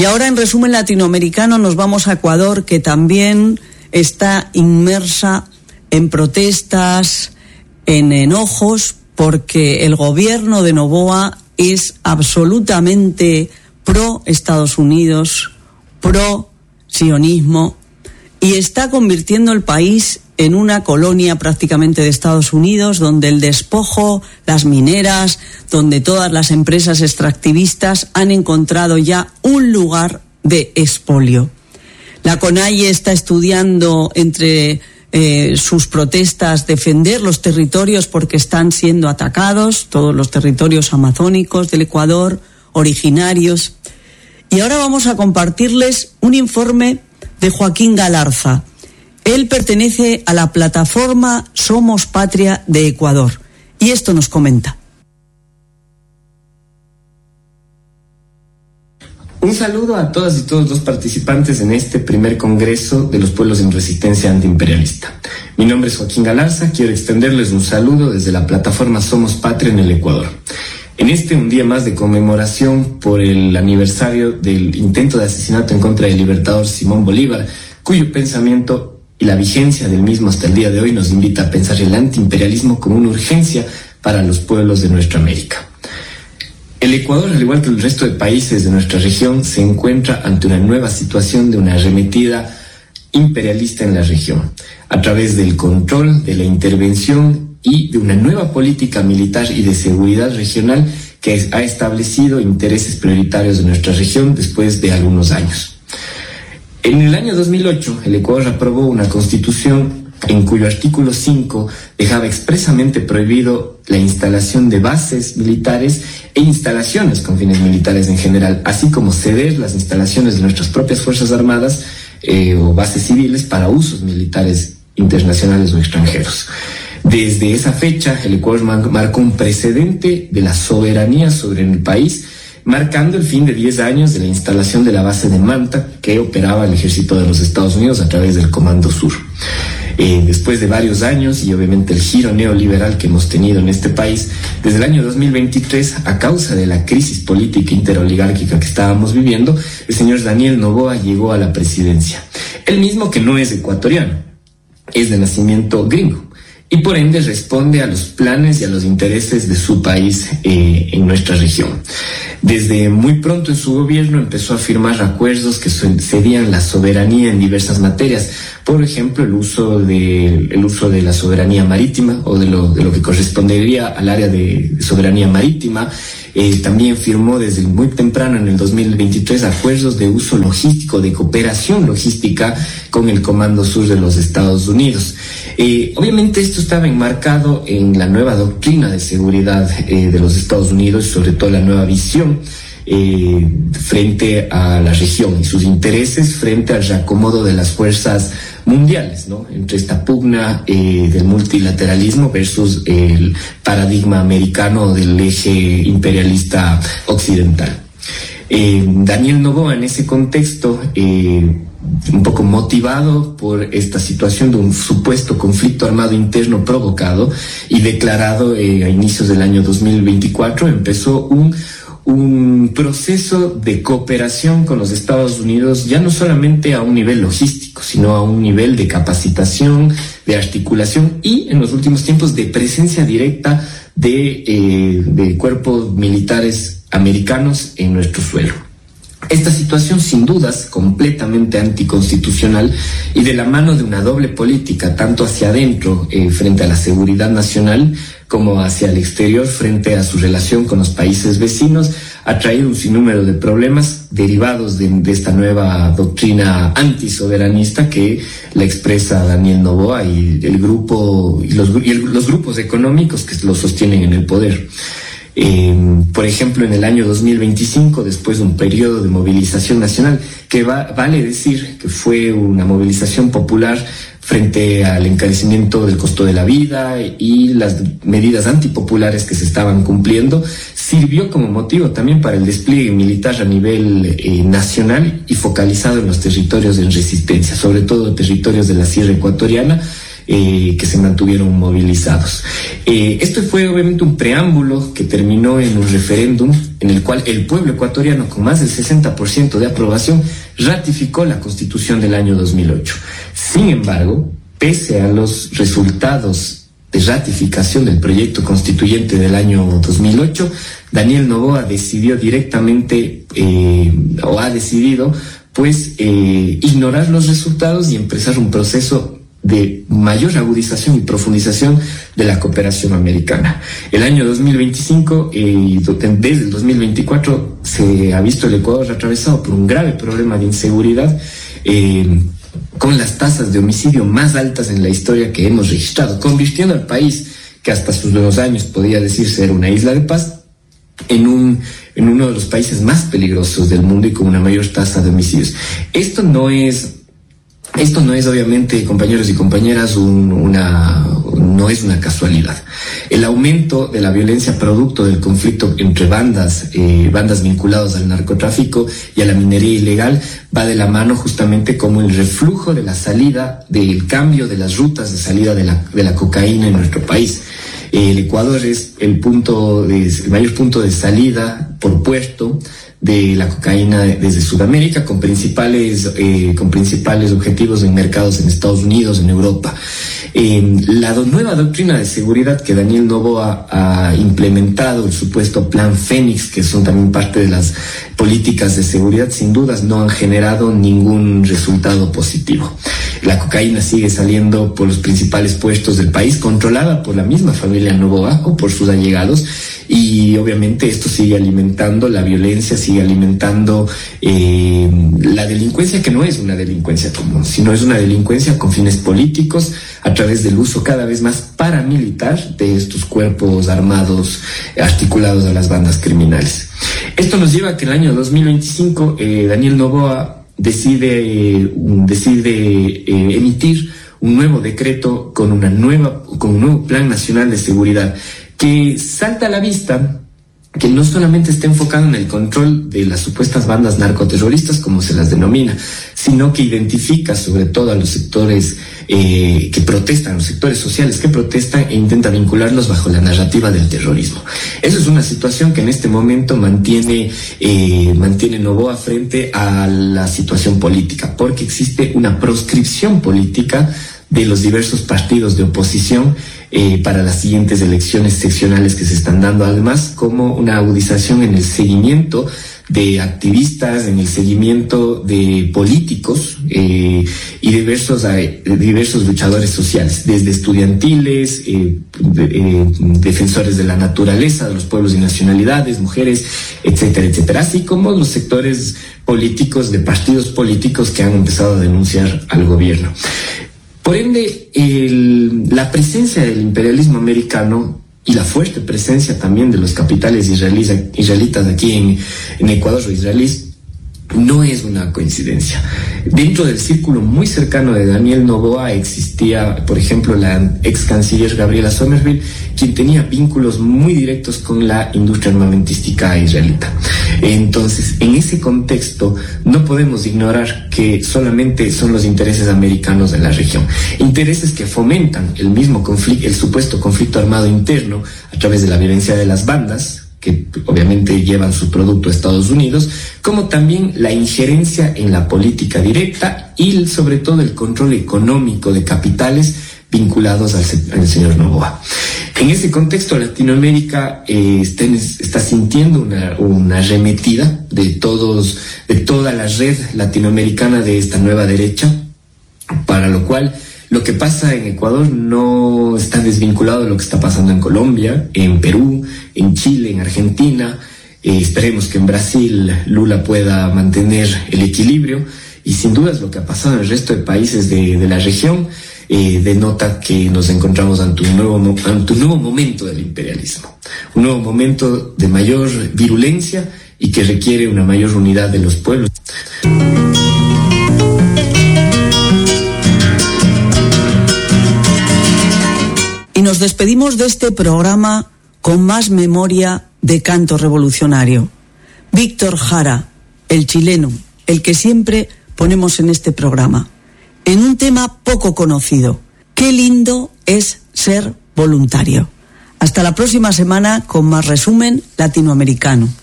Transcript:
Y ahora, en resumen latinoamericano, nos vamos a Ecuador, que también está inmersa en protestas, en enojos, porque el gobierno de Noboa es absolutamente pro Estados Unidos, pro sionismo, y está convirtiendo el país en una colonia prácticamente de Estados Unidos, donde el despojo, las mineras, donde todas las empresas extractivistas han encontrado ya un lugar de expolio. La CONAIE está estudiando entre sus protestas defender los territorios porque están siendo atacados, todos los territorios amazónicos del Ecuador, originarios. Y ahora vamos a compartirles un informe de Joaquín Galarza. Él pertenece a la plataforma Somos Patria de Ecuador y esto nos comenta. Un saludo a todas y todos los participantes en este primer Congreso de los Pueblos en Resistencia Antiimperialista. Mi nombre es Joaquín Galarza, quiero extenderles un saludo desde la plataforma Somos Patria en el Ecuador. En un día más de conmemoración por el aniversario del intento de asesinato en contra del libertador Simón Bolívar, cuyo pensamiento y la vigencia del mismo hasta el día de hoy nos invita a pensar el antiimperialismo como una urgencia para los pueblos de nuestra América. El Ecuador, al igual que el resto de países de nuestra región, se encuentra ante una nueva situación de una arremetida imperialista en la región, a través del control, de la intervención y de una nueva política militar y de seguridad regional que ha establecido intereses prioritarios de nuestra región después de algunos años. En el año 2008, el Ecuador aprobó una constitución en cuyo artículo 5 dejaba expresamente prohibido la instalación de bases militares e instalaciones con fines militares en general, así como ceder las instalaciones de nuestras propias Fuerzas Armadas o bases civiles para usos militares internacionales o extranjeros. Desde esa fecha, el Ecuador marcó un precedente de la soberanía sobre el país, marcando el fin de 10 años de la instalación de la base de Manta, que operaba el ejército de los Estados Unidos a través del Comando Sur. Después de varios años y obviamente el giro neoliberal que hemos tenido en este país, desde el año 2023, a causa de la crisis política interoligárquica que estábamos viviendo, el señor Daniel Noboa llegó a la presidencia. Él mismo, que no es ecuatoriano, es de nacimiento gringo, y por ende responde a los planes y a los intereses de su país en nuestra región. Desde muy pronto en su gobierno empezó a firmar acuerdos que cedían la soberanía en diversas materias. Por ejemplo, el uso de la soberanía marítima o de lo que correspondería al área de soberanía marítima. También firmó desde muy temprano, en el 2023, acuerdos de uso logístico, de cooperación logística con el Comando Sur de los Estados Unidos. Obviamente esto estaba enmarcado en la nueva doctrina de seguridad de los Estados Unidos, sobre todo la nueva visión frente a la región y sus intereses frente al reacomodo de las fuerzas mundiales, ¿no? Entre esta pugna del multilateralismo versus el paradigma americano del eje imperialista occidental. Daniel Noboa, en ese contexto, un poco motivado por esta situación de un supuesto conflicto armado interno provocado y declarado a inicios del año 2024, empezó un proceso de cooperación con los Estados Unidos, ya no solamente a un nivel logístico, sino a un nivel de capacitación, de articulación y, en los últimos tiempos, de presencia directa de cuerpos militares americanos en nuestro suelo. Esta situación, sin dudas, completamente anticonstitucional y de la mano de una doble política, tanto hacia adentro, frente a la seguridad nacional, como hacia el exterior, frente a su relación con los países vecinos, ha traído un sinnúmero de problemas derivados de esta nueva doctrina antisoberanista que la expresa Daniel Noboa y el grupo y los grupos económicos que lo sostienen en el poder. Por ejemplo, en el año 2025, después de un periodo de movilización nacional, que vale decir que fue una movilización popular frente al encarecimiento del costo de la vida y las medidas antipopulares que se estaban cumpliendo, sirvió como motivo también para el despliegue militar a nivel nacional y focalizado en los territorios en resistencia, sobre todo territorios de la Sierra Ecuatoriana, que se mantuvieron movilizados. Esto fue obviamente un preámbulo que terminó en un referéndum en el cual el pueblo ecuatoriano, con más del 60% de aprobación, ratificó la Constitución del año 2008. Sin embargo, pese a los resultados de ratificación del proyecto constituyente del año 2008, Daniel Noboa decidió directamente, ignorar los resultados y empezar un proceso de mayor agudización y profundización de la cooperación americana. El año 2025 desde el 2024 se ha visto el Ecuador atravesado por un grave problema de inseguridad, con las tasas de homicidio más altas en la historia que hemos registrado, convirtiendo al país, que hasta sus 2 años podía decirse era una isla de paz, en uno de los países más peligrosos del mundo y con una mayor tasa de homicidios. Esto no es obviamente, compañeros y compañeras, no es una casualidad. El aumento de la violencia producto del conflicto entre bandas vinculadas al narcotráfico y a la minería ilegal va de la mano justamente como el reflujo de la salida, del cambio de las rutas de salida de la cocaína en nuestro país. El Ecuador es el mayor punto de salida por puerto de la cocaína desde Sudamérica, con principales objetivos en mercados en Estados Unidos, en Europa. La nueva doctrina de seguridad que Daniel Noboa ha implementado, el supuesto Plan Fénix, que son también parte de las políticas de seguridad, sin dudas no han generado ningún resultado positivo. La cocaína sigue saliendo por los principales puestos del país, controlada por la misma familia Noboa o por sus allegados, y obviamente esto sigue alimentando la violencia, sigue alimentando la delincuencia, que no es una delincuencia común, sino es una delincuencia con fines políticos a través del uso cada vez más paramilitar de estos cuerpos armados articulados a las bandas criminales. Esto nos lleva a que en el año 2025 Daniel Noboa decide emitir un nuevo decreto con un nuevo Plan Nacional de Seguridad, que salta a la vista que no solamente está enfocado en el control de las supuestas bandas narcoterroristas, como se las denomina, sino que identifica sobre todo a los sectores que protestan, los sectores sociales que protestan, e intenta vincularlos bajo la narrativa del terrorismo. Eso es una situación que en este momento mantiene Noboa frente a la situación política, porque existe una proscripción política de los diversos partidos de oposición para las siguientes elecciones seccionales que se están dando, además como una agudización en el seguimiento de activistas, en el seguimiento de políticos y diversos luchadores sociales, desde estudiantiles, defensores de la naturaleza, de los pueblos y nacionalidades, mujeres, etcétera, etcétera, así como los sectores políticos de partidos políticos que han empezado a denunciar al gobierno. Por ende, la presencia del imperialismo americano y la fuerte presencia también de los capitales israelitas aquí en Ecuador, o israelíes, no es una coincidencia. Dentro del círculo muy cercano de Daniel Noboa existía, por ejemplo, la ex canciller Gabriela Sommerville, quien tenía vínculos muy directos con la industria armamentística israelita. Entonces, en ese contexto, no podemos ignorar que solamente son los intereses americanos en la región. Intereses que fomentan el mismo conflicto, el supuesto conflicto armado interno, a través de la violencia de las bandas, que obviamente llevan su producto a Estados Unidos, como también la injerencia en la política directa y sobre todo el control económico de capitales vinculados al señor Noboa. En ese contexto, Latinoamérica está sintiendo una arremetida de toda la red latinoamericana de esta nueva derecha, para lo cual lo que pasa en Ecuador no está desvinculado de lo que está pasando en Colombia, en Perú, en Chile, en Argentina. Esperemos que en Brasil Lula pueda mantener el equilibrio, y sin dudas lo que ha pasado en el resto de países de la región denota que nos encontramos ante un nuevo momento del imperialismo, un nuevo momento de mayor virulencia y que requiere una mayor unidad de los pueblos. Y nos despedimos de este programa con más memoria de canto revolucionario. Víctor Jara, el chileno, el que siempre ponemos en este programa, en un tema poco conocido. ¿Qué Qué lindo es ser voluntario. Hasta la próxima semana con más resumen latinoamericano.